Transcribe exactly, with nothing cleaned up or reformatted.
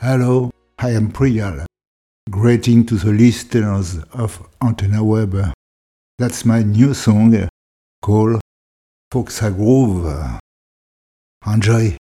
Hello, I am Priyal. Greeting to the listeners of Antenna Web. That's my new song called Foxa Groove. Enjoy!